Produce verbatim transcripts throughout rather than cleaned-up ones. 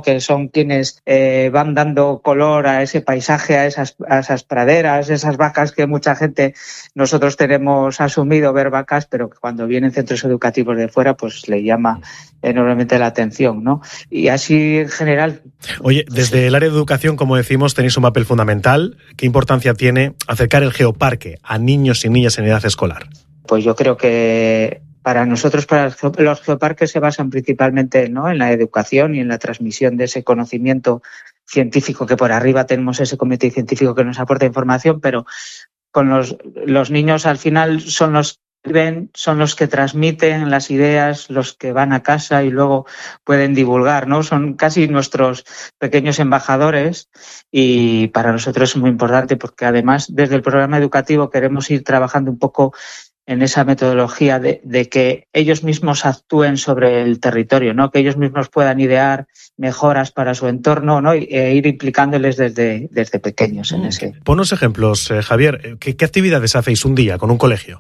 que son quienes eh, van dando color a ese paisaje, a esas, a esas praderas, esas vacas que mucha gente, nosotros tenemos asumido ver vacas, pero que cuando vienen centros educativos de fuera, pues le llama enormemente la atención, ¿no? Y así en general. Oye, desde sí. el área de educación, como decimos, tenéis un papel fundamental. ¿Qué importancia tiene acercar el geoparque a niños y niñas en edad escolar? Pues yo creo que para nosotros, para los geoparques se basan principalmente, ¿no?, en la educación y en la transmisión de ese conocimiento científico, que por arriba tenemos ese comité científico que nos aporta información, pero con los, los niños al final son los que ven, son los que transmiten las ideas, los que van a casa y luego pueden divulgar, ¿no? Son casi nuestros pequeños embajadores y para nosotros es muy importante porque además desde el programa educativo queremos ir trabajando un poco en esa metodología de, de que ellos mismos actúen sobre el territorio, ¿no? Que ellos mismos puedan idear mejoras para su entorno, ¿no? E ir implicándoles desde, desde pequeños en ese. Ponos ejemplos, eh, Javier. ¿Qué, ¿Qué actividades hacéis un día con un colegio?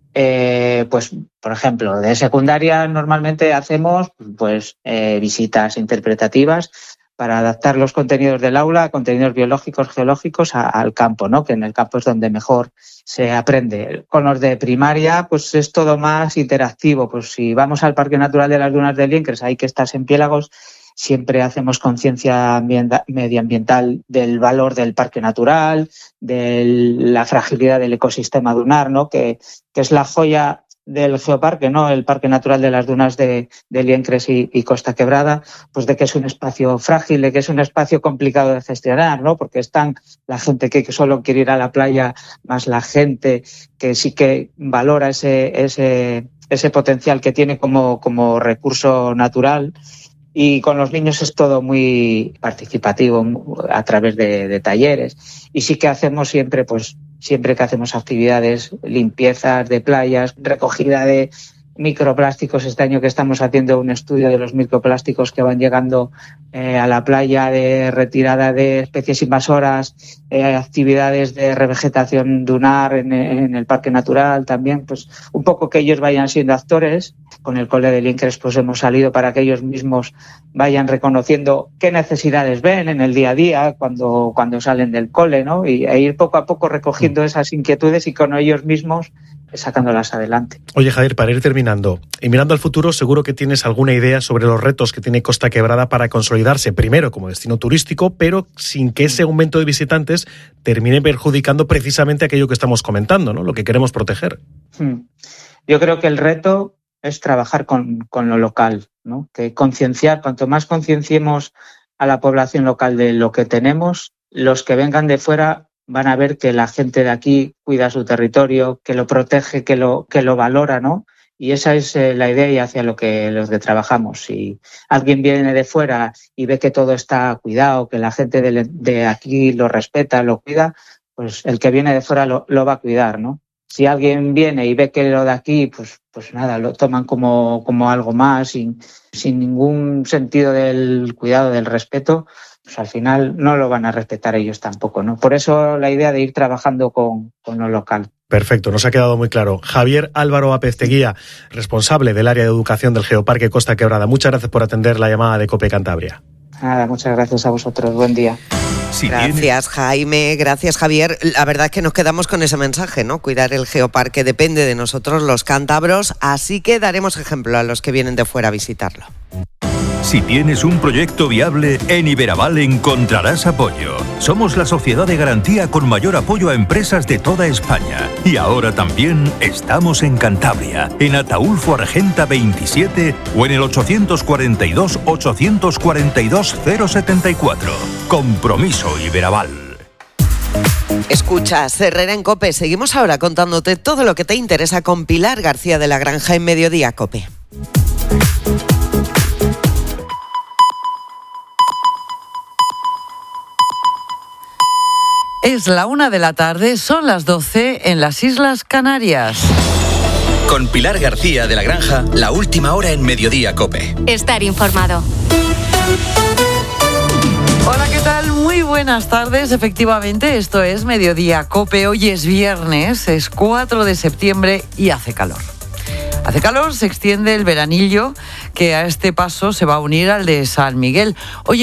Eh, pues, por ejemplo, de secundaria normalmente hacemos pues eh, visitas interpretativas para adaptar los contenidos del aula a contenidos biológicos, geológicos a, al campo, ¿no? Que en el campo es donde mejor se aprende. Con los de primaria, pues es todo más interactivo. Pues si vamos al Parque Natural de las Dunas de Liencres, hay que estar en Piélagos, siempre hacemos conciencia medioambiental del valor del parque natural, de la fragilidad del ecosistema dunar, ¿no? Que, que es la joya del geoparque, ¿no? El Parque Natural de las Dunas de, de Liencres y, y Costa Quebrada, pues de que es un espacio frágil, de que es un espacio complicado de gestionar, ¿no? Porque están la gente que, que solo quiere ir a la playa, más la gente que sí que valora ese, ese, ese potencial que tiene como, como recurso natural. Y con los niños es todo muy participativo a través de, de talleres. Y sí que hacemos siempre, pues, siempre que hacemos actividades, limpiezas de playas, recogida de microplásticos. Este año que estamos haciendo un estudio de los microplásticos que van llegando eh, a la playa, de retirada de especies invasoras, eh, actividades de revegetación dunar en, en el Parque Natural también, pues un poco que ellos vayan siendo actores. Con el Cole de Liencres pues hemos salido para que ellos mismos vayan reconociendo qué necesidades ven en el día a día cuando, cuando salen del cole, ¿no? Y e ir poco a poco recogiendo esas inquietudes y con ellos mismos sacándolas adelante. Oye, Javier, para ir terminando, y mirando al futuro, seguro que tienes alguna idea sobre los retos que tiene Costa Quebrada para consolidarse, primero como destino turístico, pero sin que ese aumento de visitantes termine perjudicando precisamente aquello que estamos comentando, ¿no? Lo que queremos proteger. Yo creo que el reto es trabajar con, con lo local, ¿no? Que concienciar, cuanto más concienciemos a la población local de lo que tenemos, los que vengan de fuera van a ver que la gente de aquí cuida su territorio, que lo protege, que lo, que lo valora, ¿no? Y esa es eh, la idea y hacia lo que los que trabajamos. Si alguien viene de fuera y ve que todo está cuidado, que la gente de, de aquí lo respeta, lo cuida, pues el que viene de fuera lo, lo va a cuidar, ¿no? Si alguien viene y ve que lo de aquí, pues, pues nada, lo toman como, como algo más, sin, sin ningún sentido del cuidado, del respeto, pues al final no lo van a respetar ellos tampoco, ¿no? Por eso la idea de ir trabajando con, con lo local. Perfecto, nos ha quedado muy claro. Javier Álvaro Apezteguía, responsable del área de educación del Geoparque Costa Quebrada. Muchas gracias por atender la llamada de COPE Cantabria. Nada, muchas gracias a vosotros. Buen día. Si gracias, tienes... Jaime. Gracias, Javier. La verdad es que nos quedamos con ese mensaje, ¿no? Cuidar el geoparque depende de nosotros, los cántabros, así que daremos ejemplo a los que vienen de fuera a visitarlo. Si tienes un proyecto viable, en Iberaval encontrarás apoyo. Somos la sociedad de garantía con mayor apoyo a empresas de toda España. Y ahora también estamos en Cantabria, en Ataulfo Argenta veintisiete o en el ochocientos cuarenta y dos, ochocientos cuarenta y dos, cero setenta y cuatro. Compromiso Iberaval. Escuchas Herrera en COPE. Seguimos ahora contándote todo lo que te interesa con Pilar García de la Granja en Mediodía COPE. Es la una de la tarde, son las doce en las Islas Canarias. Con Pilar García de la Granja, la última hora en Mediodía COPE. Estar informado. Hola, ¿qué tal? Muy buenas tardes. Efectivamente, esto es Mediodía COPE. Hoy es viernes, es cuatro de septiembre y hace calor. Hace calor, se extiende el veranillo que a este paso se va a unir al de San Miguel. Oye,